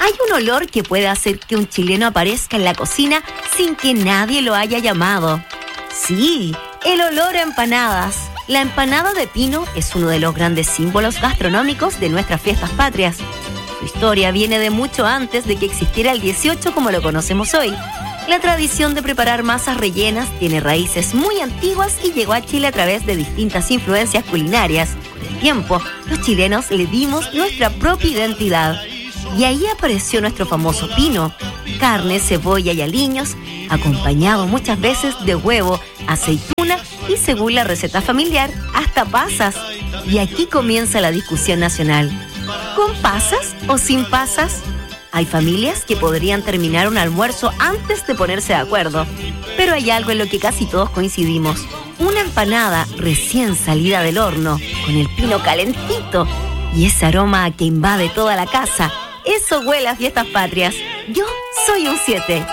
Hay un olor que puede hacer que un chileno aparezca en la cocina sin que nadie lo haya llamado. Sí, el olor a empanadas. La empanada de pino es uno de los grandes símbolos gastronómicos de nuestras fiestas patrias. Su historia viene de mucho antes de que existiera el 18 como lo conocemos hoy. La tradición de preparar masas rellenas tiene raíces muy antiguas y llegó a Chile a través de distintas influencias culinarias. Con el tiempo, los chilenos le dimos nuestra propia identidad. Y ahí apareció nuestro famoso pino, carne, cebolla y aliños, acompañado muchas veces de huevo, aceituna y, según la receta familiar, hasta pasas. Y aquí comienza la discusión nacional. ¿Con pasas o sin pasas? Hay familias que podrían terminar un almuerzo antes de ponerse de acuerdo, pero hay algo en lo que casi todos coincidimos. Una empanada recién salida del horno, con el pino calentito y ese aroma que invade toda la casa. Eso huele a fiestas patrias. Yo soy un 7.